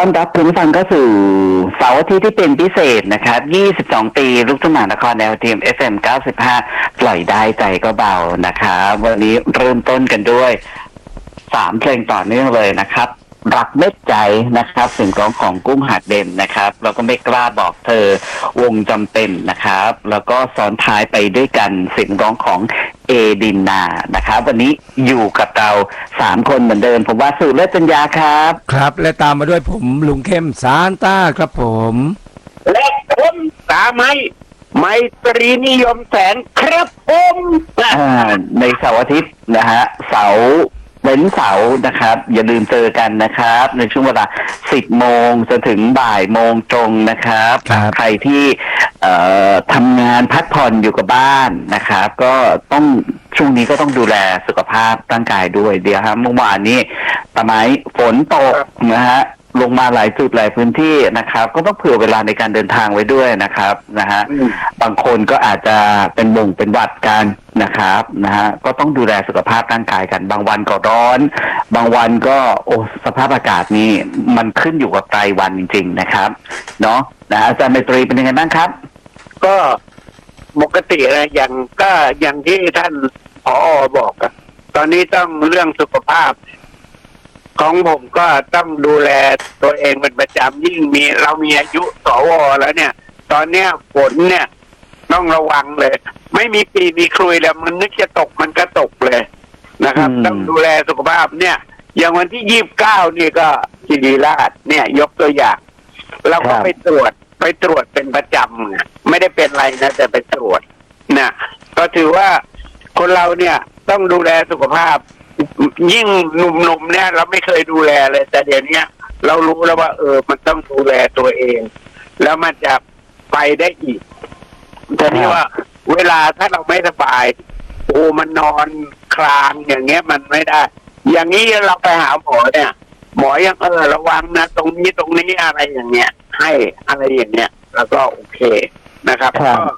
ต้อนรับคุณผู้ฟังเข้าสู่เสาร์อาทิตย์ที่เป็นพิเศษนะครับ22 ปีลูกทุ่งมหานครแนวทีม FM 95ปล่อยได้ใจก็เบานะครับวันนี้เริ่มต้นกันด้วย3เพลงต่อเนื่องเลยนะครับรักเม็ดใจนะครับเสียงร้องของกุ้งหาดเด่นนะครับแล้วก็ไม่กล้าบอกเธอวงจำเป็นนะครับแล้วก็ซ้อนท้ายไปด้วยกันเสียงร้องของเอดินนานะครับวันนี้อยู่กับเรา3คนเหมือนเดิมผมว่าสุเลิศจัญญาครับครับและตามมาด้วยผมลุงเข้มซานต้าครับผมและผมสามัยไมตรีนิยมแสงครับผมในเสาร์อาทิตย์นะฮะเสาร์เว้นเสาร์นะครับอย่าลืมเจอกันนะครับในช่วงเวลา10 โมงจนถึงบ่ายโมงตรงนะครับใครที่ทำงานพักผ่อนอยู่กับบ้านนะครับก็ต้องช่วงนี้ก็ต้องดูแลสุขภาพร่างกายด้วยเดี๋ยวครับเมื่อวานนี้ประมาณฝนตกนะฮะลงมาหลายจุดหลายพื้นที่นะครับก็ต้องเผื่อเวลาในการเดินทางไว้ด้วยนะครับนะฮะบางคนก็อาจจะเป็นเป็นหวัดกันนะครับนะฮะก็ต้องดูแลสุขภาพร่างกายกันบางวันก็ร้อนบางวันก็สภาพอากาศนี้มันขึ้นอยู่กับรายวันจริงๆนะครับเนาะนะอาจารย์ไมตรีเป็นยังไงบ้างครับก็ปกตินะอย่างที่ท่านผอ.บอกอะตอนนี้ต้องเรื่องสุขภาพของผมก็ต้องดูแลตัวเองเป็นประจำยิ่งเรามีอายุสวแล้วเนี่ยตอนเนี้ยฝนเนี่ยต้องระวังเลยไม่มีปีมีครุยแล้วมันนึกจะตกมันก็ตกเลยนะครับต้องดูแลสุขภาพเนี่ยอย่างวันที่29นี่ก็ศิริราชเนี่ยยกตัวอย่างเราก็ไปตรวจเป็นประจำไม่ได้เป็นไรนะแต่ไปตรวจนะก็ถือว่าคนเราเนี่ยต้องดูแลสุขภาพยิ่งหนุ่มๆเนี่ยเราไม่เคยดูแลเลยแต่เดี๋ยวนี้เรารู้แล้วว่ามันต้องดูแลตัวเองแล้วมันจะไปได้อีกแต่นี่ว่าเวลาถ้าเราไม่สบายมันนอนคลางอย่างเงี้ยมันไม่ได้อย่างนี้เราไปหาหมอเนี่ยหมอยังระวังนะตรงนี้อะไรอย่างเงี้ยให้อะไรอย่างเงี้ยแล้วก็โอเคนะครับ